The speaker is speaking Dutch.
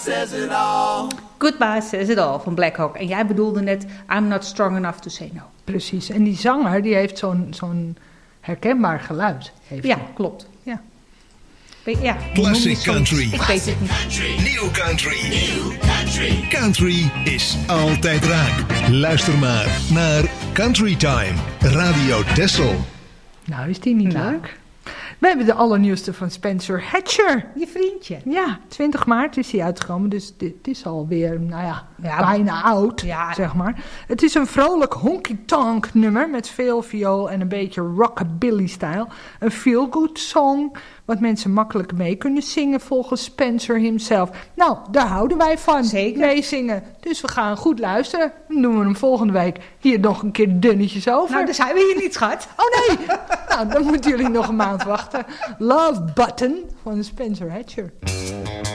Says it all. Goodbye says it all van Black Hawk. En jij bedoelde net, I'm not strong enough to say no. Precies. En die zanger, die heeft zo'n herkenbaar geluid. Ja, klopt. Ja. Ja, Classic country. Ik weet het niet. New country. Country is altijd raak. Luister maar naar Country Time. Radio Texel. Nou, is die niet leuk? We hebben de allernieuwste van Spencer Hatcher. Je vriendje. Ja, 20 maart is hij uitgekomen, dus dit is alweer, bijna oud, zeg maar. Het is een vrolijk honky-tonk nummer met veel viool en een beetje rockabilly-stijl. Een feel-good song, wat mensen makkelijk mee kunnen zingen volgens Spencer himself. Nou, daar houden wij van. Zeker. Meezingen. Dus we gaan goed luisteren. Dan doen we hem volgende week hier nog een keer dunnetjes over. Nou, daar zijn we hier niet, schat. Oh nee! Nou, dan moeten jullie nog een maand wachten. Love Button van Spencer Hatcher.